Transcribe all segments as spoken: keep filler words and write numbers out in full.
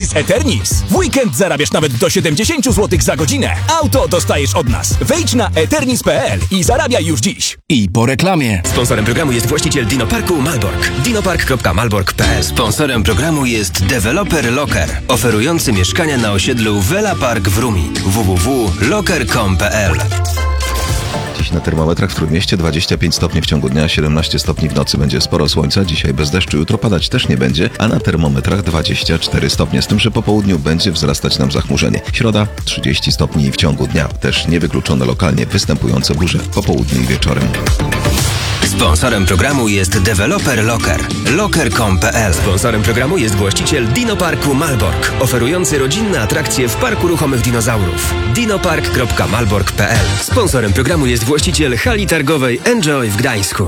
z Eternis. W weekend zarabiasz nawet do siedemdziesiąt złotych za godzinę. Auto dostajesz od nas. Wejdź na eternis kropka p l i zarabiaj już dziś. I po reklamie. Sponsorem programu jest właściciel Dinoparku Malbork. dinopark kropka malbork kropka p l. Sponsorem programu jest deweloper Locker, oferujący mieszkania na osiedlu Vela Park w Rumi. w w w kropka locker kropka com kropka p l. Dziś na termometrach w Trójmieście dwadzieścia pięć stopni w ciągu dnia, siedemnaście stopni w nocy, będzie sporo słońca. Dzisiaj bez deszczu, jutro padać też nie będzie, a na termometrach dwadzieścia cztery stopnie, z tym, że po południu będzie wzrastać nam zachmurzenie. Środa trzydzieści stopni w ciągu dnia, też niewykluczone lokalnie występujące burze po południu i wieczorem. Sponsorem programu jest deweloper Locker. locker kropka com kropka p l. Sponsorem programu jest właściciel Dinoparku Malbork, oferujący rodzinne atrakcje w Parku Ruchomych Dinozaurów. dinopark kropka malbork kropka p l. Sponsorem programu jest właściciel hali targowej Enjoy w Gdańsku.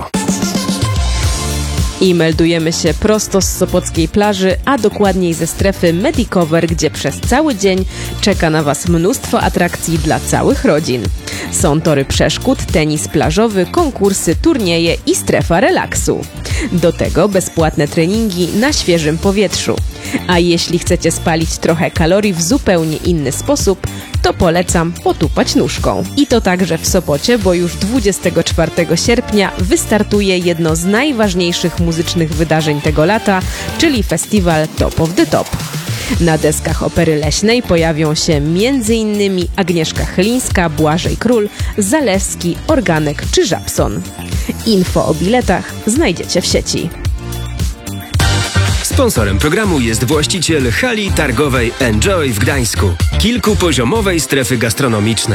I meldujemy się prosto z sopockiej plaży, a dokładniej ze strefy Medicover, gdzie przez cały dzień czeka na Was mnóstwo atrakcji dla całych rodzin. Są tory przeszkód, tenis plażowy, konkursy, turnieje i strefa relaksu. Do tego bezpłatne treningi na świeżym powietrzu. A jeśli chcecie spalić trochę kalorii w zupełnie inny sposób, to polecam potupać nóżką. I to także w Sopocie, bo już dwudziestego czwartego sierpnia wystartuje jedno z najważniejszych muzycznych wydarzeń tego lata, czyli festiwal Top of the Top. Na deskach Opery Leśnej pojawią się między innymi Agnieszka Chylińska, Błażej Król, Zalewski, Organek czy Żabson. Info o biletach znajdziecie w sieci. Sponsorem programu jest właściciel hali targowej Enjoy w Gdańsku, kilkupoziomowej strefy gastronomicznej.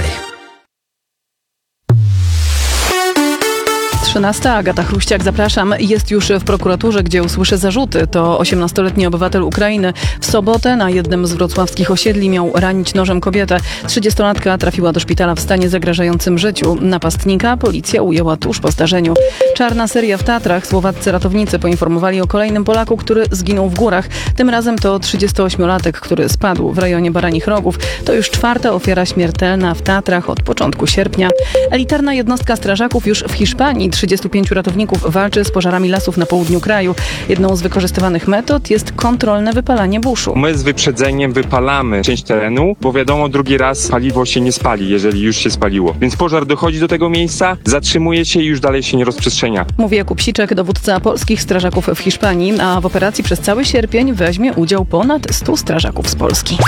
trzynasta. Agata Chruściak, zapraszam. Jest już w prokuraturze, gdzie usłyszy zarzuty. To osiemnastoletni obywatel Ukrainy w sobotę na jednym z wrocławskich osiedli miał ranić nożem kobietę. trzydziestolatka trafiła do szpitala w stanie zagrażającym życiu. Napastnika policja ujęła tuż po zdarzeniu. Czarna seria w Tatrach. Słowaccy ratownicy poinformowali o kolejnym Polaku, który zginął w górach. Tym razem to trzydziestoośmiolatek, który spadł w rejonie Baranich Rogów. To już czwarta ofiara śmiertelna w Tatrach od początku sierpnia. Elitarna jednostka strażaków już w Hiszpanii. trzydziestu pięciu ratowników walczy z pożarami lasów na południu kraju. Jedną z wykorzystywanych metod jest kontrolne wypalanie buszu. My z wyprzedzeniem wypalamy część terenu, bo wiadomo, drugi raz paliwo się nie spali, jeżeli już się spaliło. Więc pożar dochodzi do tego miejsca, zatrzymuje się i już dalej się nie rozprzestrzenia. Mówi Jakub Siczek, dowódca polskich strażaków w Hiszpanii, a w operacji przez cały sierpień weźmie udział ponad stu strażaków z Polski.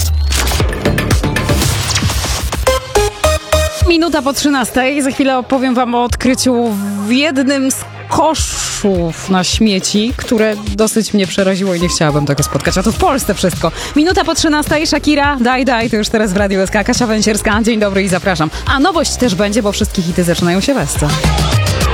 Minuta po trzynastej. Za chwilę opowiem Wam o odkryciu w jednym z koszów na śmieci, które dosyć mnie przeraziło i nie chciałabym tego spotkać. A to w Polsce wszystko. Minuta po trzynastej. Shakira, daj, daj. To już teraz w Radiu S K. Kasia Węsierska. Dzień dobry i zapraszam. A nowość też będzie, bo wszystkie hity zaczynają się w Esce.